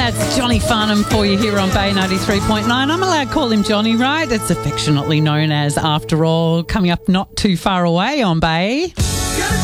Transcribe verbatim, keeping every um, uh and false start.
That's Johnny Farnham for you here on Bay ninety-three point nine. I'm allowed to call him Johnny, right? It's affectionately known as After All. Coming up not too far away on Bay.